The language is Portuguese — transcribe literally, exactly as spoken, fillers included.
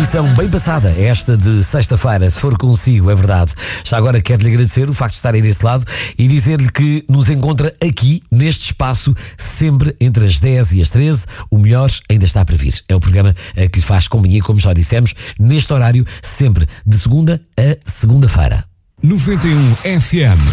Edição bem passada, esta de sexta-feira, se for consigo, é verdade. Já agora quero-lhe agradecer o facto de estarem desse lado e dizer-lhe que nos encontra aqui, neste espaço, sempre entre as dez e as treze. O melhor ainda está para vir. É o programa que lhe faz companhia, como já dissemos, neste horário, sempre de segunda a segunda-feira. noventa e um F M